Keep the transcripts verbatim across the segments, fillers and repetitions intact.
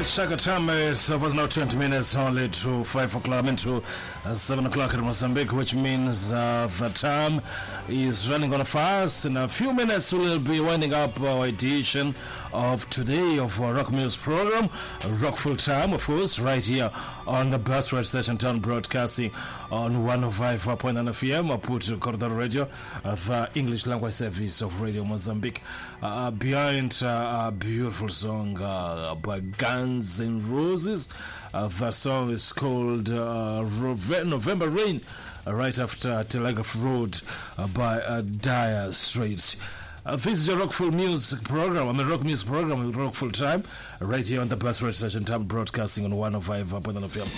Shaka time is uh, was now twenty minutes only to five o'clock into uh, seven o'clock in Mozambique, which means uh, the time is running on fast. In a few minutes, we'll be winding up our edition of today of our Rock News program, Rock Full Time, of course, right here on the Bus Road Station Town, broadcasting on one oh five point nine F M, Maputo Corridor Radio, uh, the English language service of Radio Mozambique. Uh, behind uh, a beautiful song uh, by Guns N' Roses. Uh, that song is called uh, November Rain, uh, right after Telegraph Road uh, by uh, Dire Straits. Uh, this is your Rockful Music program. I'm a rock music program with Rock Full Time, right here on the Bus Radio Station Time, broadcasting on one oh five point nine F M.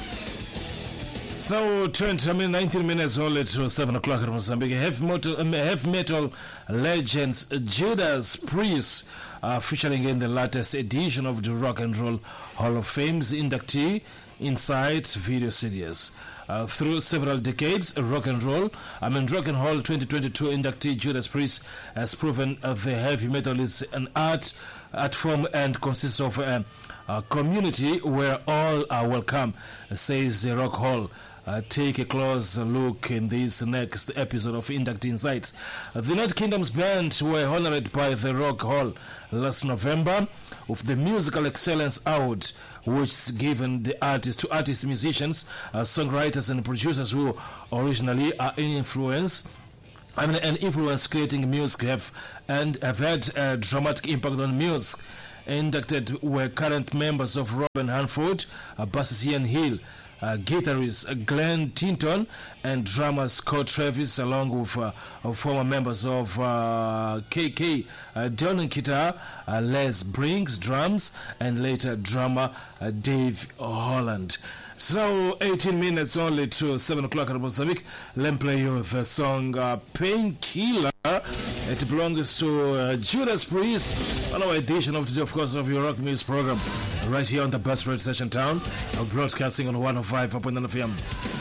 So, twenty, I mean, nineteen minutes only to seven o'clock in Mozambique. Heavy metal, um, heavy metal legends Judas Priest, uh, featuring in the latest edition of the Rock and Roll Hall of Fame's inductee Inside video series. Uh, through several decades, rock and roll, I mean, Rock and Roll twenty twenty-two inductee Judas Priest has proven uh, the heavy metal is an art, art form and consists of uh, a community where all are welcome, says the Rock Hall. Uh, take a close look in this next episode of Induct Insights. Uh, the United Kingdom's band were honored by the Rock Hall last November with the Musical Excellence Award, which is given the artists to artists, musicians, uh, songwriters, and producers who originally are influenced. I mean, an influence creating music have and have had a dramatic impact on music. Inducted were current members of Robin Hanford, uh, bassist Ian Hill, Uh, guitarist uh, Glenn Tinton, and drummer Scott Travis, along with uh, uh, former members of uh, K K, uh, Donnan guitar, uh, Les Briggs drums, and later drummer uh, Dave Holland. So, eighteen minutes only to seven o'clock in Mozambique. Let me play you the song uh, Painkiller. It belongs to uh, Judas Priest, another edition of today, of course, of your rock music program, right here on the Bus Radio Station Town, broadcasting on one oh five point nine F M.